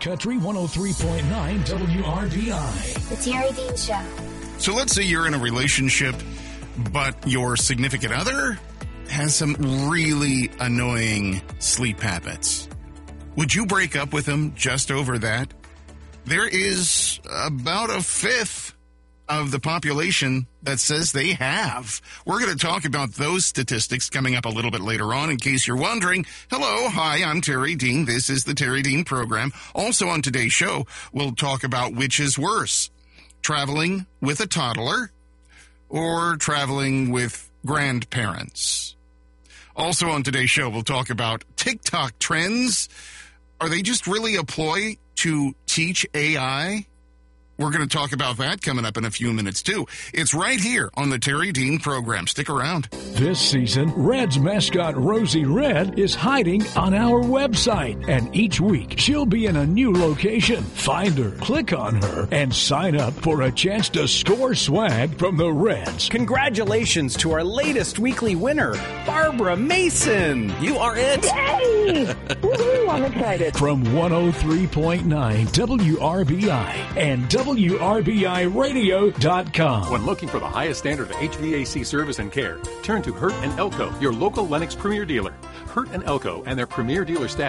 Country 103.9 WRBI. The Terry Dean Show. So let's say you're in a relationship, but your significant other has some really annoying sleep habits. Would you break up with them just over that? There is about a fifth of the population that says they have. We're going to talk about those statistics coming up a little bit later on. In case you're wondering, hello, hi, I'm Terry Dean. This is the Terry Dean program. Also on today's show, we'll talk about which is worse, traveling with a toddler or traveling with grandparents. Also on today's show, we'll talk about TikTok trends. Are they just really a ploy to teach AI? We're going to talk about that coming up in a few minutes, too. It's right here on the Terry Dean program. Stick around. This season, Red's mascot Rosie Red is hiding on our website. And each week, she'll be in a new location. Find her, click on her, and sign up for a chance to score swag from the Reds. Congratulations to our latest weekly winner, Barbara Mason. You are it. Yay! Woohoo, I'm excited. From 103.9 WRBI and WRBIRadio.com. When looking for the highest standard of HVAC service and care, turn to Hurt & Elko, your local Lennox Premier dealer. Hurt & Elko and their Premier dealer staff